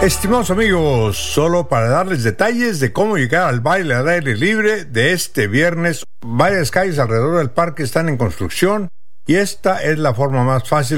Estimados amigos, solo para darles detalles de cómo llegar al baile al aire libre de este viernes, varias calles alrededor del parque están en construcción y esta es la forma más fácil